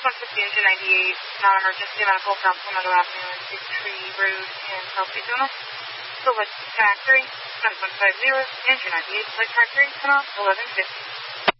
150 engine 98, non-emergency medical from Palmetto Avenue and Big Tree Road in South Daytona. Select track 3, 9150, engine 98, select track 3, turn off 1150.